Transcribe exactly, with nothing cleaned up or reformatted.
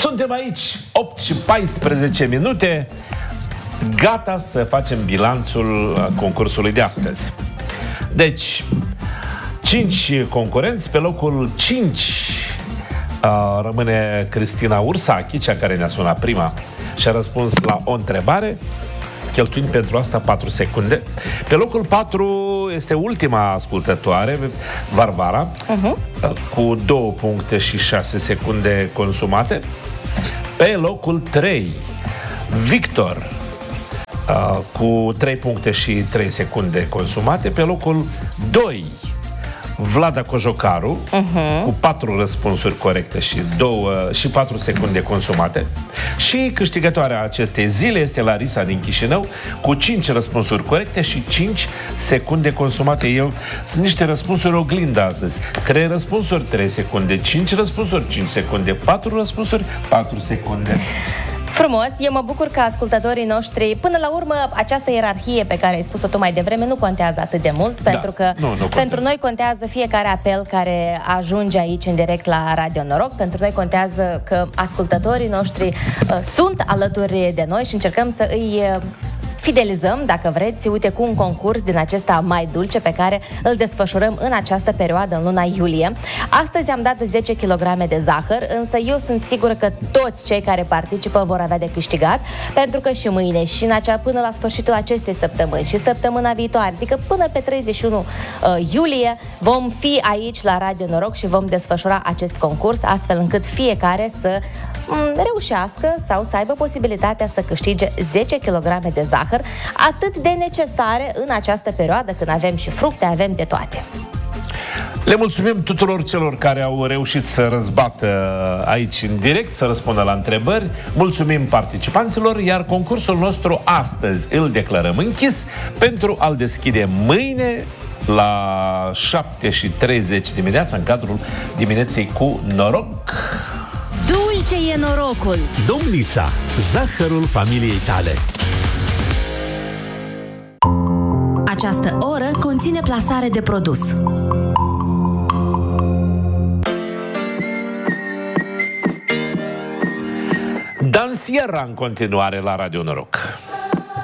Suntem aici, opt și paisprezece minute, gata să facem bilanțul concursului de astăzi. Deci, cinci concurenți, pe locul cinci uh, rămâne Cristina Ursachi, cea care ne-a sunat prima și a răspuns la o întrebare, cheltuind pentru asta patru secunde. Pe locul patru este ultima ascultătoare, Varvara, uh-huh. cu două puncte și șase secunde consumate. Pe locul trei, Victor, uh, cu trei puncte și trei secunde consumate. Pe locul doi, Vlada Cojocaru, uh-huh. cu patru răspunsuri corecte și două și patru secunde consumate. Și câștigătoarea acestei zile este Larisa din Chișinău, cu cinci răspunsuri corecte și cinci secunde consumate. Eu sunt niște răspunsuri oglindă astăzi. trei răspunsuri, trei secunde, cinci răspunsuri, cinci secunde, patru răspunsuri, patru secunde. Frumos, eu mă bucur că ascultătorii noștri, până la urmă, această ierarhie pe care ai spus-o tu mai devreme nu contează atât de mult, da, pentru că nu, nu pentru noi contează fiecare apel care ajunge aici în direct la Radio Noroc, pentru noi contează că ascultătorii noștri uh, sunt alături de noi și încercăm să îi uh, fidelizăm, dacă vreți, uite, cu un concurs din acesta mai dulce pe care îl desfășurăm în această perioadă, în luna iulie. Astăzi am dat zece kilograme de zahăr, însă eu sunt sigură că toți cei care participă vor avea de câștigat, pentru că și mâine și în acea, până la sfârșitul acestei săptămâni și săptămâna viitoare, adică până pe treizeci și unu iulie, vom fi aici la Radio Noroc și vom desfășura acest concurs, astfel încât fiecare să reușească sau să aibă posibilitatea să câștige zece kilograme de zahăr, atât de necesare în această perioadă când avem și fructe, avem de toate. Le mulțumim tuturor celor care au reușit să răzbată aici în direct, să răspundă la întrebări. Mulțumim participanților, iar concursul nostru astăzi îl declarăm închis pentru a-l deschide mâine la șapte și treizeci dimineața în cadrul Dimineței cu Noroc. Dulce e norocul! Domnița, zahărul familiei tale. Această oră conține plasare de produs. Dansiera în continuare la Radio Noroc.